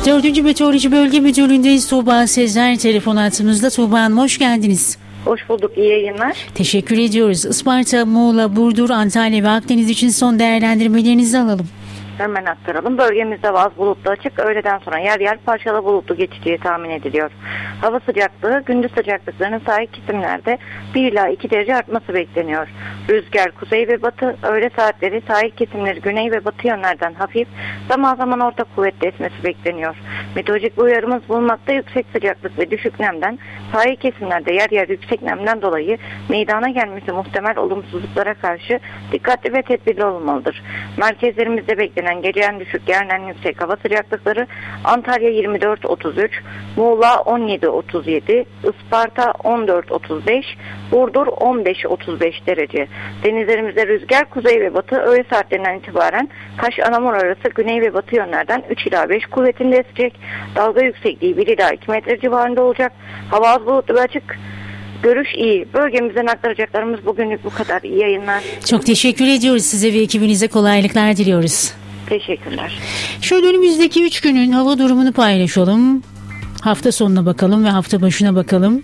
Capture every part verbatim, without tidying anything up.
Dördüncü Meteoroloji Bölge Müdürlüğü'ndeyiz. Tuğba Sezer telefon hattımızda. Tuğba Hanım hoş geldiniz. Hoş bulduk, iyi yayınlar. Teşekkür ediyoruz. Isparta, Muğla, Burdur, Antalya ve Akdeniz için son değerlendirmelerinizi alalım. Hemen aktaralım. Bölgemizde az bulutlu açık, öğleden sonra yer yer parçalı bulutlu geçeceği tahmin ediliyor. Hava sıcaklığı gündüz sıcaklıklarının sahil kesimlerde bir ila iki derece artması bekleniyor. Rüzgar kuzey ve batı, öğle saatleri sahil kesimleri güney ve batı yönlerden hafif, zaman zaman orta kuvvetli esmesi bekleniyor. Meteorolojik bir uyarımız bulunmakta. Yüksek sıcaklık ve düşük nemden, sahil kesimlerde yer yer yüksek nemden dolayı meydana gelmesi muhtemel olumsuzluklara karşı dikkatli ve tedbirli olunmalıdır. Merkezlerimizde beklenen gece en düşük yarın en yüksek hava sıcaklıkları Antalya yirmi dört otuz üç, Muğla on yedi otuz yedi, Isparta on dört otuz beş, Burdur on beş otuz beş derece. Denizlerimizde rüzgar kuzey ve batı, öğle saatlerinden itibaren Kaş Anamur arası güney ve batı yönlerden üç ila beş kuvvetinde esecek. Dalga yüksekliği bir ila iki metre civarında olacak. Hava az bulutlu ve açık. Görüş iyi. Bölgemizden aktaracaklarımız bugünlük bu kadar. İyi yayınlar. Çok teşekkür ediyoruz. Size ve ekibinize kolaylıklar diliyoruz. Teşekkürler. Şöyle önümüzdeki üç günün hava durumunu paylaşalım. Hafta sonuna bakalım ve hafta başına bakalım.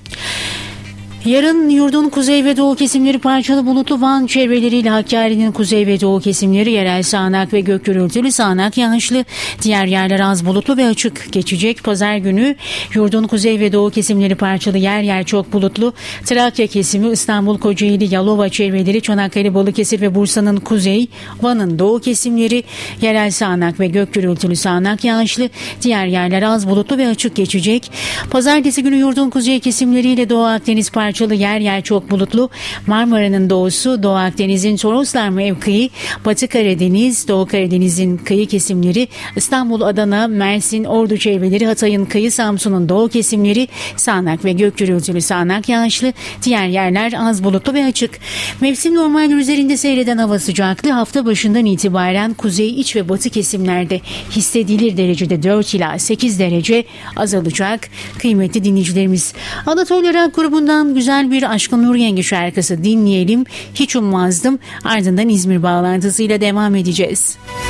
Yarın yurdun kuzey ve doğu kesimleri parçalı bulutlu, Van çevreleriyle Hakkari'nin kuzey ve doğu kesimleri yerel sağanak ve gök gürültülü, sağanak yağışlı, diğer yerler az bulutlu ve açık geçecek. Pazar günü yurdun kuzey ve doğu kesimleri parçalı, yer yer çok bulutlu, Trakya kesimi, İstanbul, Kocaeli, Yalova çevreleri, Çanakkale, Balıkesir ve Bursa'nın kuzey, Van'ın doğu kesimleri yerel sağanak ve gök gürültülü, sağanak yağışlı, diğer yerler az bulutlu ve açık geçecek. Pazartesi günü yurdun kuzey kesimleriyle Doğu Akdeniz parçalı, yer yer çok bulutlu, Marmara'nın doğusu, Doğu Akdeniz'in Toroslar mevkii, Batı Karadeniz, Doğu Karadeniz'in kıyı kesimleri, İstanbul, Adana, Mersin, Ordu çevreleri, Hatay'ın kıyı, Samsun'un doğu kesimleri sağanak ve gök gürültülü, sağanak yağışlı, diğer yerler az bulutlu ve açık. Mevsim normaller üzerinde seyreden hava sıcaklığı hafta başından itibaren kuzey, iç ve batı kesimlerde hissedilir derecede dört ila sekiz derece azalacak. Kıymetli dinleyicilerimiz, Anadolu Rock grubundan güzel bir Aşkın Nur Yengi şarkısı dinleyelim. Hiç ummazdım. Ardından İzmir bağlantısıyla devam edeceğiz.